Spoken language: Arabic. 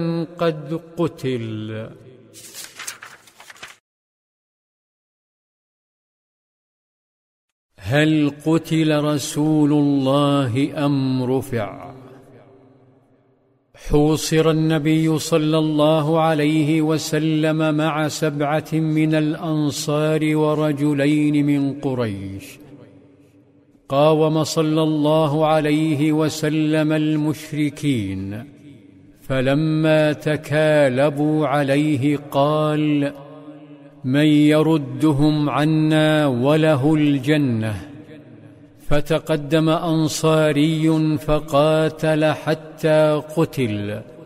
قد قتل. هل قتل رسول الله أم رفع؟ حوصر النبي صلى الله عليه وسلم مع 7 من الأنصار ورجلين من قريش. قاوم صلى الله عليه وسلم المشركين، فلما تكالبوا عليه قال: من يردهم عنا وله الجنة. فتقدم أنصاري فقاتل حتى قتل،